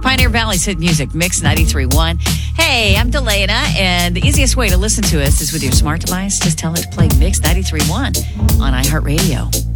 Pioneer Valley's hit music, Mix 93.1. Hey, I'm Delana, and the easiest way to listen to us is with your smart device. Just tell it to play Mix 93.1 on iHeartRadio.